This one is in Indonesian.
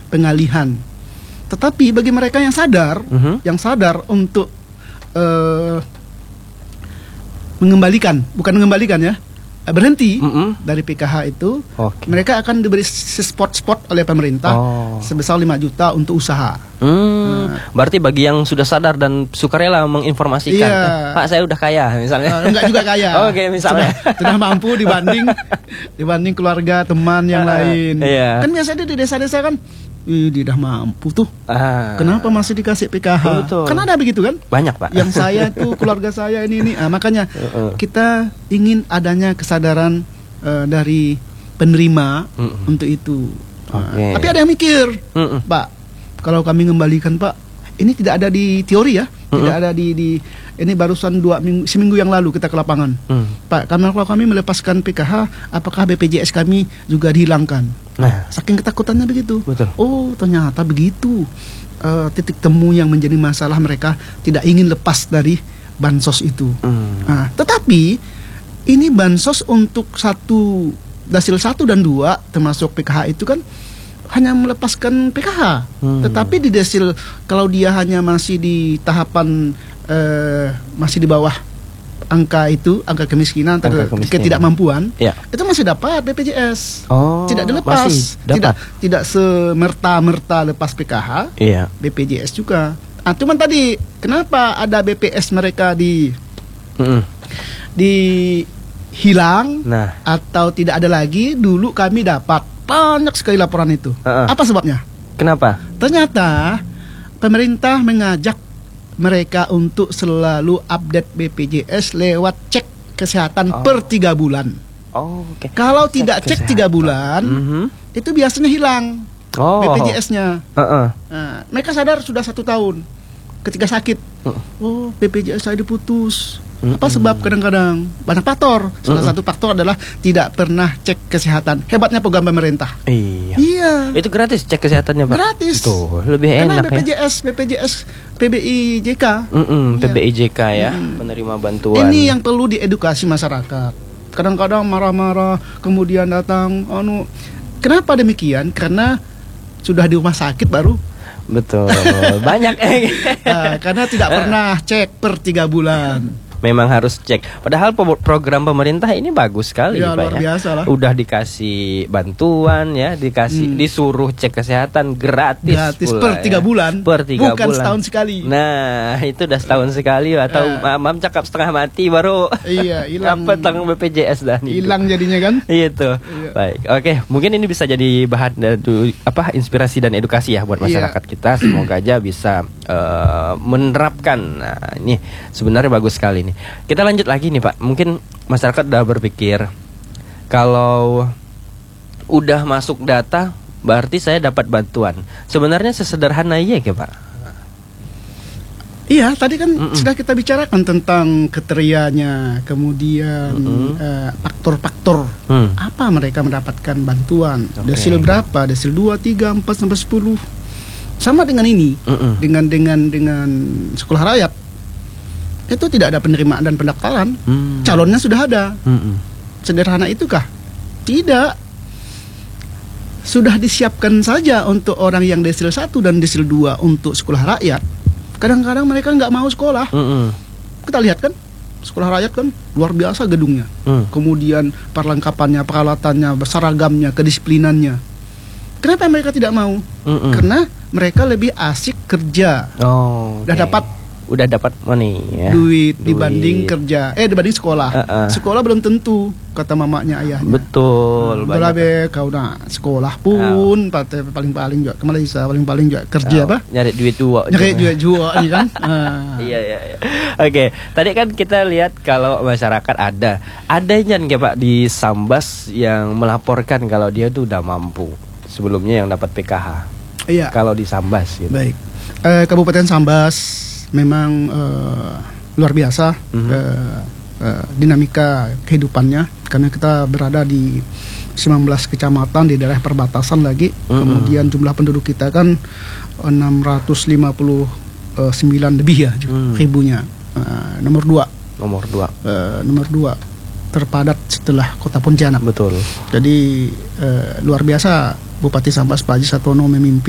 pengalihan. Tetapi bagi mereka yang sadar, untuk bukan mengembalikan ya, berhenti dari PKH itu, mereka akan diberi spot oleh pemerintah sebesar 5 juta untuk usaha. Berarti bagi yang sudah sadar dan sukarela menginformasikan, Pak saya udah kaya misalnya. Enggak juga kaya. Oke, misalnya sudah mampu dibanding keluarga, teman yang lain. Kan biasanya di desa-desa kan, dia udah mampu tuh. Kenapa masih dikasih PKH? Betul. Kan ada begitu kan? Banyak, Pak. Yang saya tuh, keluarga saya ini. Makanya kita ingin adanya kesadaran dari penerima untuk itu. Tapi ada yang mikir, Pak, kalau kami mengembalikan, Pak, ini tidak ada di teori ya, tidak ada di ini barusan seminggu yang lalu kita ke lapangan. Pak, kalau kami melepaskan PKH, apakah BPJS kami juga dihilangkan? Nah, saking ketakutannya begitu. Betul. Oh, ternyata begitu. Titik temu yang menjadi masalah, mereka tidak ingin lepas dari bansos itu. Nah, tetapi ini bansos untuk Dasil 1 dan 2 termasuk PKH itu kan hanya melepaskan PKH. Tetapi di Dasil, kalau dia hanya masih di tahapan masih di bawah angka kemiskinan, ketidakmampuan, itu masih dapat BPJS. Tidak dilepas, tidak semerta-merta lepas PKH. BPJS juga. Cuman tadi kenapa ada BPS mereka hilang atau tidak ada lagi? Dulu kami dapat banyak sekali laporan itu. Apa sebabnya? Kenapa? Ternyata pemerintah mengajak mereka untuk selalu update BPJS lewat cek kesehatan per 3 bulan. Kalau tidak cek 3 bulan, itu biasanya hilang BPJS-nya. Mereka sadar sudah 1 tahun ketika sakit. BPJS saya diputus. Apa sebab? Kadang-kadang banyak faktor. Salah satu faktor adalah tidak pernah cek kesehatan. Hebatnya program pemerintah. Iya. Itu gratis cek kesehatannya, Pak? Gratis. Tuh, lebih enak BPJS, PBIJK. PBIJK ya, penerima bantuan. Ini yang perlu diedukasi masyarakat. Kadang-kadang marah-marah, kemudian datang, kenapa demikian? Karena sudah di rumah sakit baru. Betul, banyak karena tidak pernah cek per 3 bulan. Memang harus cek. Padahal program pemerintah ini bagus sekali, Pak, luar biasa lah. Udah dikasih bantuan ya, disuruh cek kesehatan gratis pula, per 3 bulan. Bukan setahun sekali. Nah, itu udah setahun sekali atau mam cakap setengah mati baru. Hilang. Dapat tanggung BPJS dah. Hilang jadinya kan? Itu. Baik. Oke, mungkin ini bisa jadi bahan inspirasi dan edukasi ya buat masyarakat kita. Semoga aja bisa menerapkan. Nah, ini sebenarnya bagus sekali nih. Kita lanjut lagi nih, Pak. Mungkin masyarakat udah berpikir kalau udah masuk data berarti saya dapat bantuan. Sebenarnya sesederhana ya, Pak? Iya, tadi kan sudah kita bicarakan tentang kriterianya, kemudian faktor-faktor apa mereka mendapatkan bantuan. Desil berapa? Desil 2, 3, 4 sampai 10. Sama dengan ini, dengan sekolah rakyat. Itu tidak ada penerimaan dan pendaftaran. Calonnya sudah ada. Sederhana itukah? Tidak. Sudah disiapkan saja untuk orang yang Desil 1 dan Desil 2 untuk sekolah rakyat. Kadang-kadang mereka nggak mau sekolah. Kita lihat kan, sekolah rakyat kan luar biasa gedungnya. Kemudian perlengkapannya, peralatannya, seragamnya, kedisiplinannya. Kenapa mereka tidak mau? Karena mereka lebih asik kerja. Udah dapat money ya. Duit dibanding kerja. Dibanding sekolah. Sekolah belum tentu, kata mamanya ayahnya. Betul. Kau sekolah pun paling-paling juga ke Malaysia, paling-paling juga kerja apa? Nyari duit dua ini kan. Iya. Oke, tadi kan kita lihat kalau masyarakat adanya nih Pak di Sambas yang melaporkan kalau dia tuh udah mampu. Sebelumnya yang dapat PKH. Iya. Kalau di Sambas gitu. Baik. Kabupaten Sambas memang luar biasa dinamika kehidupannya, karena kita berada di 19 kecamatan di daerah perbatasan lagi. Kemudian jumlah penduduk kita kan 659 lebih ya ribunya. Nomor 2 terpadat setelah Kota Pontianak. Betul. Jadi luar biasa Bupati Sambas Pak Haji Satono memimpin